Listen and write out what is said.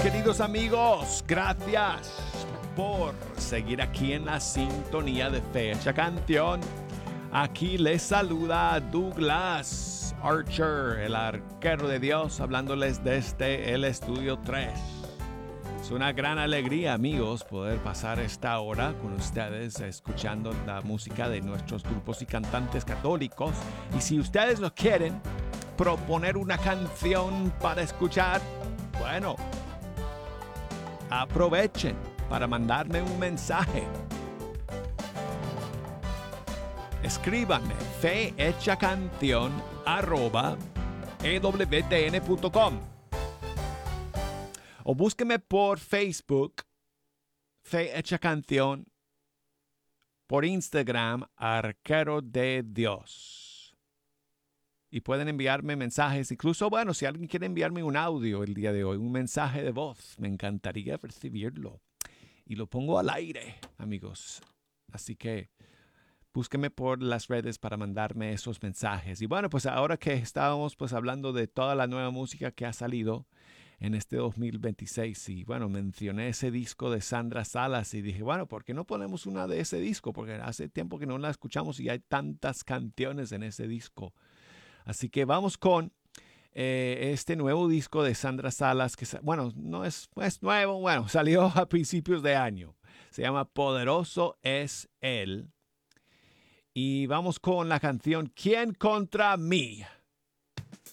queridos amigos. Gracias por seguir aquí en la sintonía de Fecha Canción. Aquí les saluda Douglas Archer, el arquero de Dios, hablándoles desde el estudio 3. Es una gran alegría, amigos, poder pasar esta hora con ustedes escuchando la música de nuestros grupos y cantantes católicos. Y si ustedes lo quieren, proponer una canción para escuchar, bueno, aprovechen para mandarme un mensaje. Escríbanme fehechacanción@ewtn.com o búsquenme por Facebook, Fe Hecha Canción, por Instagram, Arquero de Dios. Y pueden enviarme mensajes, incluso, bueno, si alguien quiere enviarme un audio el día de hoy, un mensaje de voz, me encantaría recibirlo. Y lo pongo al aire, amigos. Así que búsquenme por las redes para mandarme esos mensajes. Y bueno, pues ahora que estábamos pues hablando de toda la nueva música que ha salido en este 2026, y bueno, mencioné ese disco de Sandra Salas y dije, bueno, ¿por qué no ponemos una de ese disco? Porque hace tiempo que no la escuchamos y hay tantas canciones en ese disco. Así que vamos con este nuevo disco de Sandra Salas, que bueno, no es nuevo, bueno, salió a principios de año. Se llama Poderoso es Él. Y vamos con la canción ¿Quién contra mí?